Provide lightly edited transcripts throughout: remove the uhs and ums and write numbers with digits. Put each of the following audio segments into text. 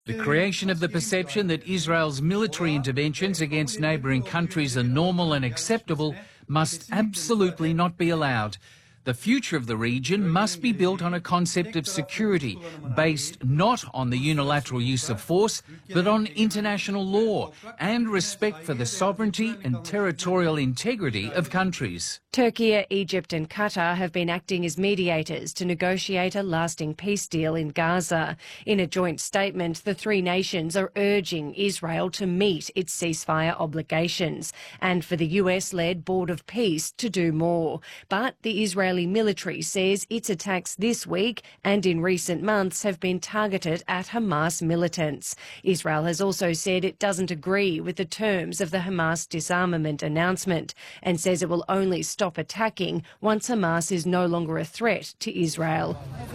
The creation of the perception that Israel's military interventions against neighbouring countries are normal and acceptable must absolutely not be allowed. The future of the region must be built on a concept of security, based not on the unilateral use of force, but on international law and respect for the sovereignty and territorial integrity of countries. Turkey, Egypt and Qatar have been acting as mediators to negotiate a lasting peace deal in Gaza. In a joint statement, the three nations are urging Israel to meet its ceasefire obligations and for the US-led Board of Peace to do more. But the Israeli military says its attacks this week and in recent months have been targeted at Hamas militants. Israel has also said it doesn't agree with the terms of the Hamas disarmament announcement and says it will only stop attacking once Hamas is no longer a threat to Israel.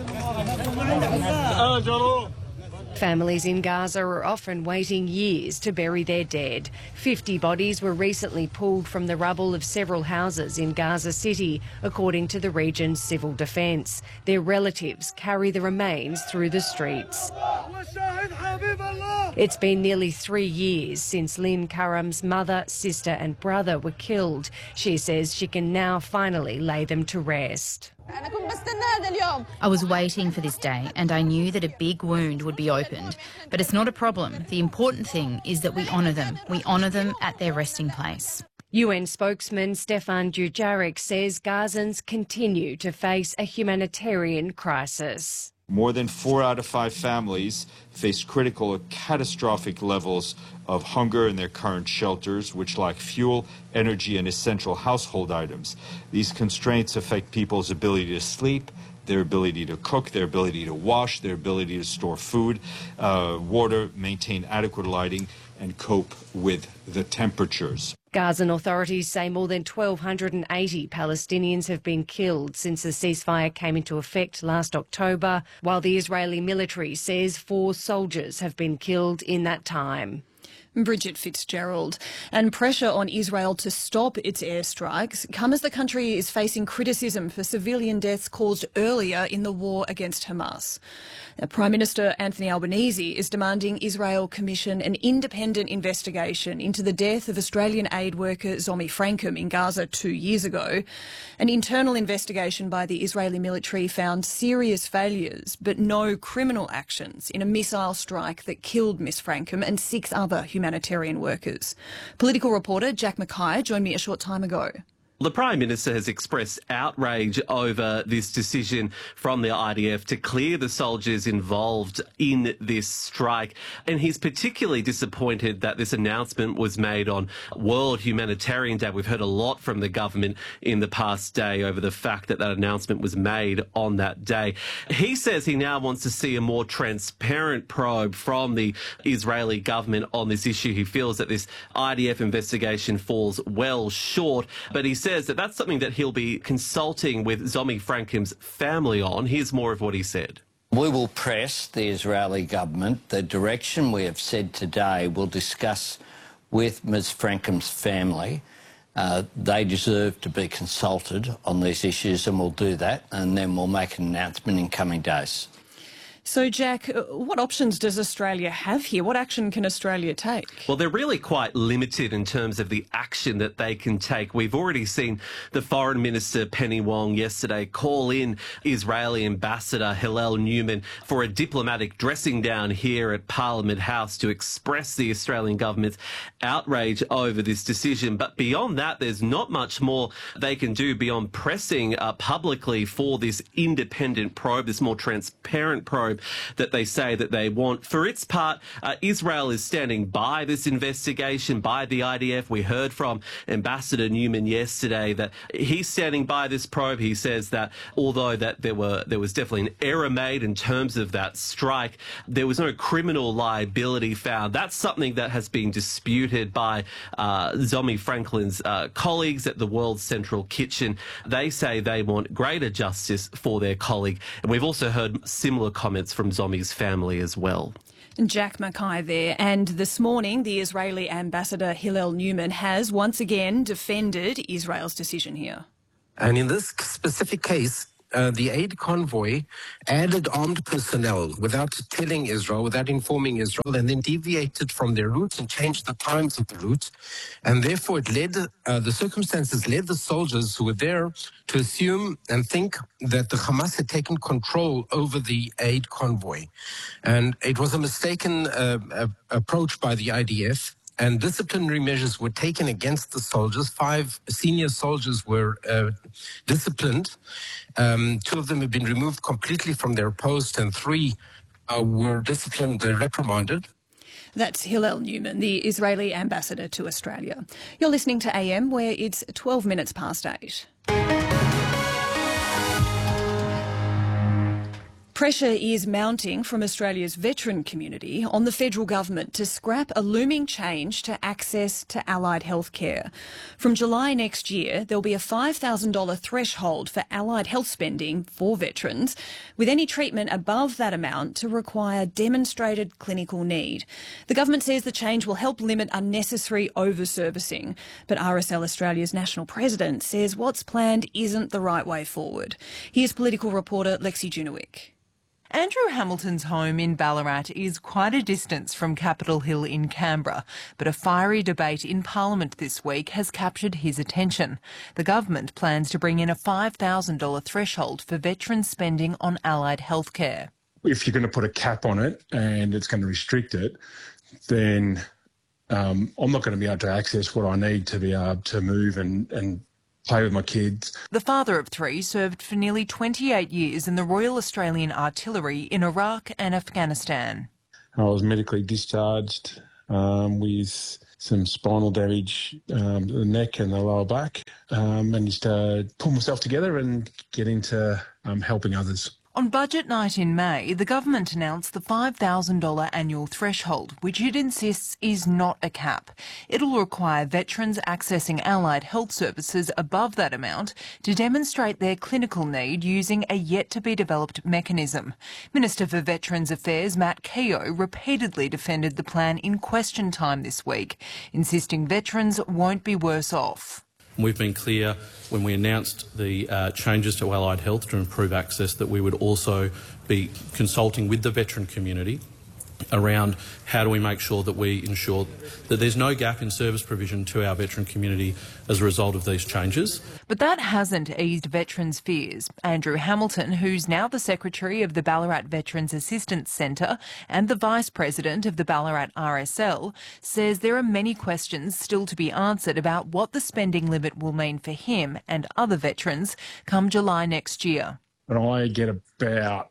Families in Gaza are often waiting years to bury their dead. 50 bodies were recently pulled from the rubble of several houses in Gaza City, according to the region's civil defence. Their relatives carry the remains through the streets. It's been nearly 3 years since Lynn Karam's mother, sister and brother were killed. She says she can now finally lay them to rest. I was waiting for this day and I knew that a big wound would be opened. But it's not a problem. The important thing is that we honour them. We honour them at their resting place. UN spokesman Stefan Dujarric says Gazans continue to face a humanitarian crisis. More than 4 out of 5 families face critical or catastrophic levels of hunger in their current shelters, which lack fuel, energy, and essential household items. These constraints affect people's ability to sleep, their ability to cook, their ability to wash, their ability to store food, water, maintain adequate lighting, and cope with the temperatures. Gazan authorities say more than 1,280 Palestinians have been killed since the ceasefire came into effect last October, while the Israeli military says 4 soldiers have been killed in that time. Bridget Fitzgerald. And pressure on Israel to stop its airstrikes come as the country is facing criticism for civilian deaths caused earlier in the war against Hamas. Now, Prime Minister Anthony Albanese is demanding Israel commission an independent investigation into the death of Australian aid worker Zomi Frankum in Gaza 2 years ago. An internal investigation by the Israeli military found serious failures but no criminal actions in a missile strike that killed Miss Frankum and 6 other humanitarian workers. Political reporter Jack Mackay joined me a short time ago. The Prime Minister has expressed outrage over this decision from the IDF to clear the soldiers involved in this strike. And he's particularly disappointed that this announcement was made on World Humanitarian Day. We've heard a lot from the government in the past day over the fact that that announcement was made on that day. He says he now wants to see a more transparent probe from the Israeli government on this issue. He feels that this IDF investigation falls well short, but he says that that's something that he'll be consulting with Zomi Frankum's family on. Here's more of what he said. We will press the Israeli government. The direction we have said today we'll discuss with Ms Frankum's family. They deserve to be consulted on these issues, and we'll do that, and then we'll make an announcement in coming days. So, Jack, what options does Australia have here? What action can Australia take? Well, they're really quite limited in terms of the action that they can take. We've already seen the Foreign Minister, Penny Wong, yesterday call in Israeli Ambassador Hillel Newman for a diplomatic dressing down here at Parliament House to express the Australian government's outrage over this decision. But beyond that, there's not much more they can do beyond pressing publicly for this independent probe, this more transparent probe that they say that they want. For its part, Israel is standing by this investigation by the IDF. We heard from Ambassador Newman yesterday that he's standing by this probe. He says that although that there was definitely an error made in terms of that strike, there was no criminal liability found. That's something that has been disputed by Zomi Franklin's colleagues at the World Central Kitchen. They say they want greater justice for their colleague. And we've also heard similar comments from Zomi's family as well. Jack Mackay there. And this morning, the Israeli ambassador Hillel Newman has once again defended Israel's decision here. And in this specific case, the aid convoy added armed personnel without telling Israel, without informing Israel, and then deviated from their route and changed the times of the route. And therefore it led, the circumstances led the soldiers who were there to assume and think that the Hamas had taken control over the aid convoy. And it was a mistaken approach by the IDF. And disciplinary measures were taken against the soldiers. 5 senior soldiers were disciplined. 2 of them have been removed completely from their post, and 3 were disciplined, reprimanded. That's Hillel Newman, the Israeli ambassador to Australia. You're listening to AM, where it's 12 minutes past 8. Pressure is mounting from Australia's veteran community on the federal government to scrap a looming change to access to allied health care. From July next year, there'll be a $5,000 threshold for allied health spending for veterans, with any treatment above that amount to require demonstrated clinical need. The government says the change will help limit unnecessary over-servicing, but RSL Australia's national president says what's planned isn't the right way forward. Here's political reporter Lexi Junowick. Andrew Hamilton's home in Ballarat is quite a distance from Capitol Hill in Canberra, but a fiery debate in Parliament this week has captured his attention. The government plans to bring in a $5,000 threshold for veterans spending on allied healthcare. If you're going to put a cap on it and it's going to restrict it, then I'm not going to be able to access what I need to be able to move and play with my kids. The father of 3 served for nearly 28 years in the Royal Australian Artillery in Iraq and Afghanistan. I was medically discharged with some spinal damage, the neck and the lower back. Managed to pull myself together and get into helping others. On budget night in May, the government announced the $5,000 annual threshold, which it insists is not a cap. It'll require veterans accessing allied health services above that amount to demonstrate their clinical need using a yet-to-be-developed mechanism. Minister for Veterans Affairs Matt Keogh repeatedly defended the plan in question time this week, insisting veterans won't be worse off. We've been clear when we announced the changes to allied health to improve access that we would also be consulting with the veteran community around how do we make sure that we ensure that there's no gap in service provision to our veteran community as a result of these changes. But that hasn't eased veterans' fears. Andrew Hamilton, who's now the Secretary of the Ballarat Veterans Assistance Centre and the Vice President of the Ballarat RSL, says there are many questions still to be answered about what the spending limit will mean for him and other veterans come July next year. And I get about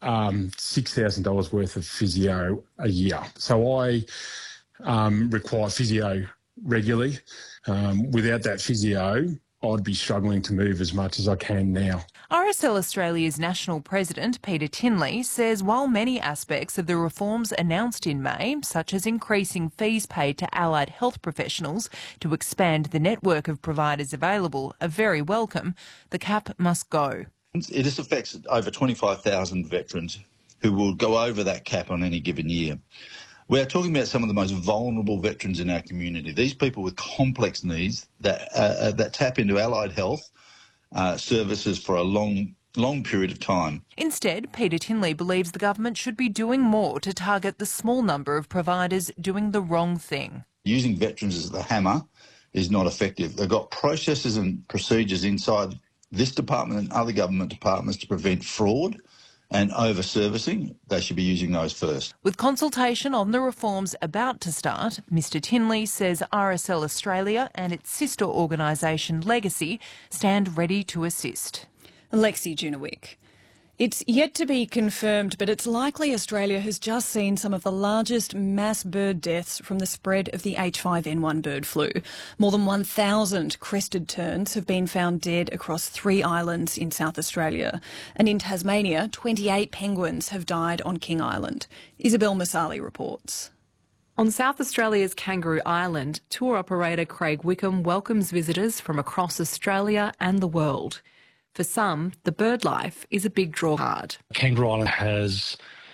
$6,000 worth of physio a year. So I require physio regularly. Without that physio, I'd be struggling to move as much as I can now. RSL Australia's National President Peter Tinley says while many aspects of the reforms announced in May, such as increasing fees paid to allied health professionals to expand the network of providers available, are very welcome, the cap must go. This affects over 25,000 veterans who will go over that cap on any given year. We are talking about some of the most vulnerable veterans in our community. These people with complex needs that tap into allied health services for a long period of time. Instead, Peter Tinley believes the government should be doing more to target the small number of providers doing the wrong thing. Using veterans as the hammer is not effective. They've got processes and procedures inside this department and other government departments to prevent fraud and over-servicing. They should be using those first. With consultation on the reforms about to start, Mr Tinley says RSL Australia and its sister organisation Legacy stand ready to assist. Lexi Junowick. It's yet to be confirmed, but it's likely Australia has just seen some of the largest mass bird deaths from the spread of the H5N1 bird flu. More than 1,000 crested terns have been found dead across 3 islands in South Australia. And in Tasmania, 28 penguins have died on King Island. Isabel Masali reports. On South Australia's Kangaroo Island, tour operator Craig Wickham welcomes visitors from across Australia and the world. For some, the bird life is a big drawcard. Kangaroo Island has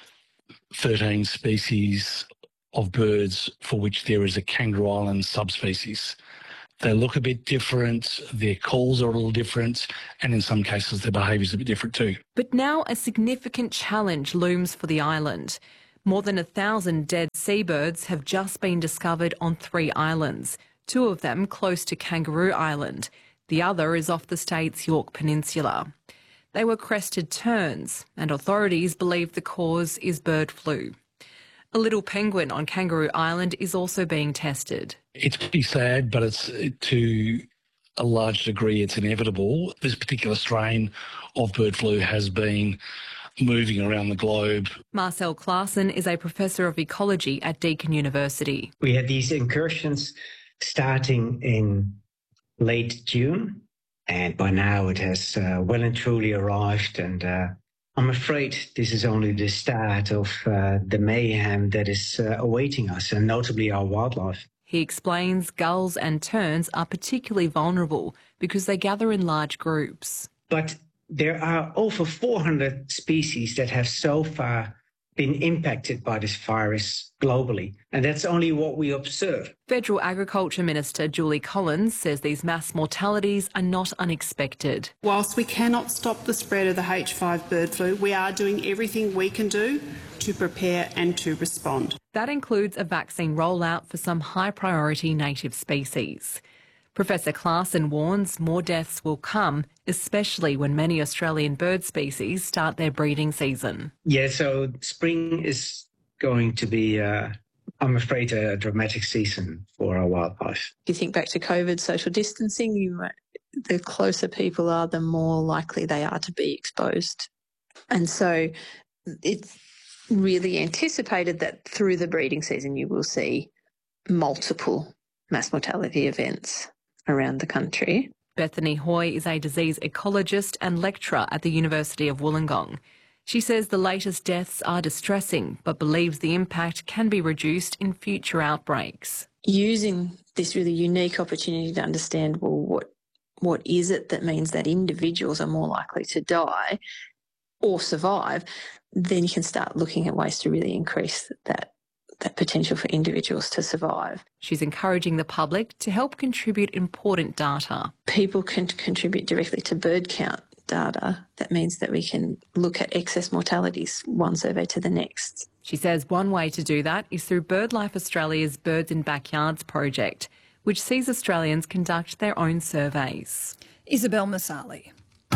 13 species of birds for which there is a Kangaroo Island subspecies. They look a bit different, their calls are a little different, and in some cases their behaviour is a bit different too. But now a significant challenge looms for the island. More than 1,000 dead seabirds have just been discovered on 3 islands, 2 of them close to Kangaroo Island. The other is off the state's York Peninsula. They were crested terns, and authorities believe the cause is bird flu. A little penguin on Kangaroo Island is also being tested. It's pretty sad, but it's to a large degree it's inevitable. This particular strain of bird flu has been moving around the globe. Marcel Claassen is a professor of ecology at Deakin University. We had these incursions starting in late June, and by now it has well and truly arrived, and I'm afraid this is only the start of the mayhem that is awaiting us, and notably our wildlife. He explains gulls and terns are particularly vulnerable because they gather in large groups. But there are over 400 species that have so far been impacted by this virus globally, and that's only what we observe. Federal Agriculture Minister Julie Collins says these mass mortalities are not unexpected. Whilst we cannot stop the spread of the H5 bird flu, we are doing everything we can do to prepare and to respond. That includes a vaccine rollout for some high-priority native species. Professor Claassen warns more deaths will come, especially when many Australian bird species start their breeding season. Yeah, so spring is going to be, I'm afraid, a dramatic season for our wildlife. If you think back to COVID, social distancing, the closer people are, the more likely they are to be exposed. And so it's really anticipated that through the breeding season you will see multiple mass mortality events around the country. Bethany Hoy is a disease ecologist and lecturer at the University of Wollongong. She says the latest deaths are distressing, but believes the impact can be reduced in future outbreaks. Using this really unique opportunity to understand, well, what is it that means that individuals are more likely to die or survive, then you can start looking at ways to really increase that potential for individuals to survive. She's encouraging the public to help contribute important data. People can contribute directly to bird count data. That means that we can look at excess mortalities one survey to the next. She says one way to do that is through BirdLife Australia's Birds in Backyards project, which sees Australians conduct their own surveys. Isabel Masali.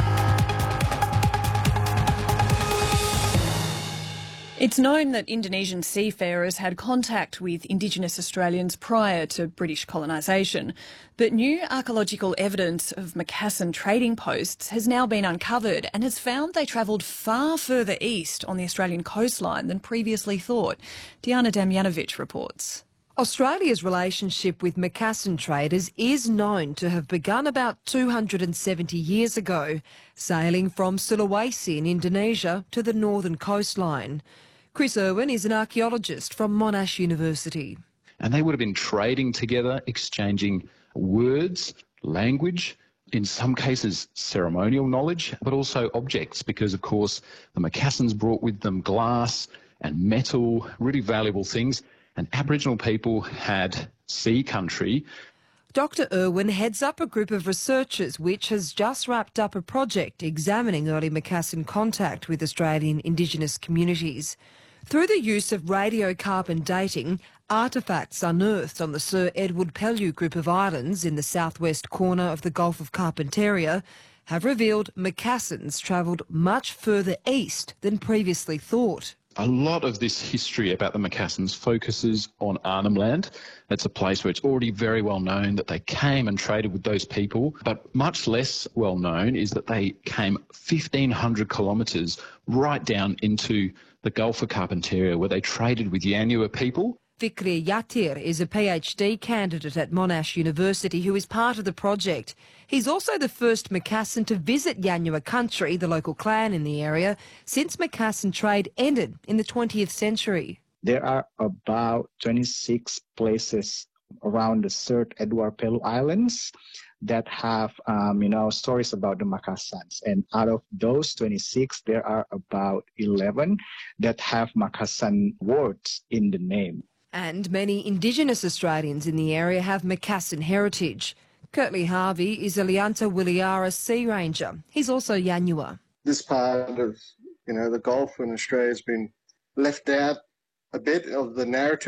It's known that Indonesian seafarers had contact with Indigenous Australians prior to British colonisation, but new archaeological evidence of Macassan trading posts has now been uncovered and has found they travelled far further east on the Australian coastline than previously thought. Diana Damjanovic reports. Australia's relationship with Macassan traders is known to have begun about 270 years ago, sailing from Sulawesi in Indonesia to the northern coastline. Chris Irwin is an archaeologist from Monash University. And they would have been trading together, exchanging words, language, in some cases ceremonial knowledge, but also objects, because of course the Macassans brought with them glass and metal, really valuable things, and Aboriginal people had sea country. Dr Irwin heads up a group of researchers which has just wrapped up a project examining early Macassan contact with Australian Indigenous communities. Through the use of radiocarbon dating, artefacts unearthed on the Sir Edward Pellew group of islands in the southwest corner of the Gulf of Carpentaria have revealed Macassans travelled much further east than previously thought. A lot of this history about the Macassans focuses on Arnhem Land. That's a place where it's already very well known that they came and traded with those people, but much less well known is that they came 1,500 kilometres right down into the Gulf of Carpentaria, where they traded with Yanyuwa people. Fikri Yatir is a PhD candidate at Monash University who is part of the project. He's also the first Macassan to visit Yanyuwa country, the local clan in the area, since Macassan trade ended in the 20th century. There are about 26 places around the Sir Edward Pellew Islands that have, stories about the Macassans. And out of those 26, there are about 11 that have Macassan words in the name. And many Indigenous Australians in the area have Macassan heritage. Curtly Harvey is a Lianta Wiliara Sea Ranger. He's also Yanyuwa. This part of, the Gulf in Australia has been left out a bit of the narrative.